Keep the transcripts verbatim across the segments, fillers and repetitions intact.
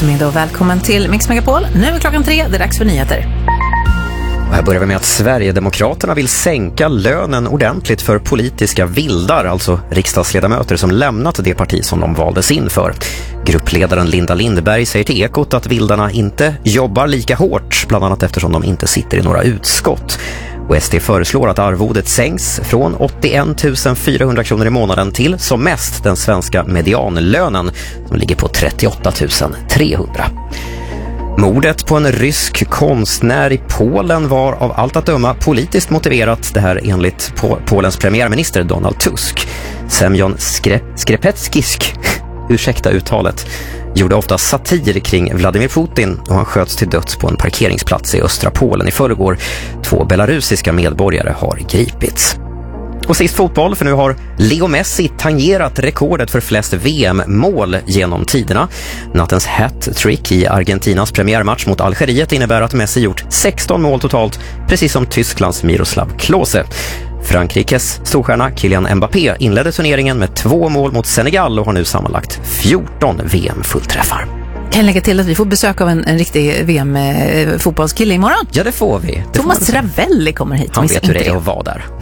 eftermiddag och välkommen till Mix Megapol. Nu är klockan tre, det är dags för nyheter. Och här börjar vi med att Sverigedemokraterna vill sänka lönen ordentligt för politiska vildar, alltså riksdagsledamöter som lämnat det parti som de valdes in för. Gruppledaren Linda Lindberg säger till Ekot att vildarna inte jobbar lika hårt, bland annat eftersom de inte sitter i några utskott. Och S D föreslår att arvodet sänks från åttioen tusen fyrahundra kronor i månaden till som mest den svenska medianlönen som ligger på trettioåtta tusen trehundra. Mordet på en rysk konstnär i Polen var av allt att döma politiskt motiverat, det här enligt Polens premiärminister Donald Tusk. Semjon Skre- Skrepetskisk, ursäkta uttalet, gjorde ofta satir kring Vladimir Putin och han sköts till döds på en parkeringsplats i östra Polen i förrgår. Två belarusiska medborgare har gripits. Och sist fotboll, för nu har Leo Messi tangerat rekordet för flest V M-mål genom tiderna. Nattens hat-trick i Argentinas premiärmatch mot Algeriet innebär att Messi gjort sexton mål totalt, precis som Tysklands Miroslav Klose. Frankrikes storstjärna Kylian Mbappé inledde turneringen med två mål mot Senegal och har nu sammanlagt fjorton V M-fullträffar. Kan jag lägga till att vi får besök av en, en riktig V M-fotbollskille imorgon? Ja, det får vi. Det Thomas får Ravelli kommer hit. Han vet hur det är att vara där.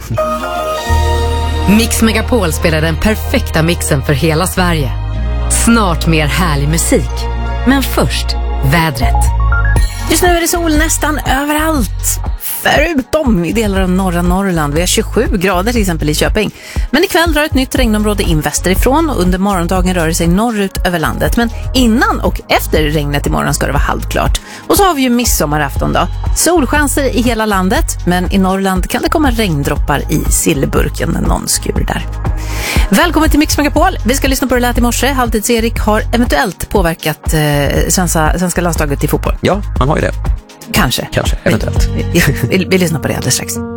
Mix Megapol spelar den perfekta mixen för hela Sverige. Snart mer härlig musik. Men först, vädret. Just nu är det sol nästan överallt. Förutom i delar av norra Norrland. Vi har tjugosju grader till exempel i Köping. Men ikväll drar ett nytt regnområde in västerifrån och under morgondagen rör det sig norrut över landet. Men innan och efter regnet imorgon ska det vara halvklart. Och så har vi ju midsommarafton då. Solchanser i hela landet, men i Norrland kan det komma regndroppar i sillburken, någon skur där. Välkommen till Mix Megapol. Vi ska lyssna på det lät i morse. Halvtids-Erik har eventuellt påverkat eh, svenska, svenska landslaget i fotboll. Ja, han har ju det. Kanske. Kanske, eventuellt. Vi, vi, vi, vi lyssnar på det alldeles strax.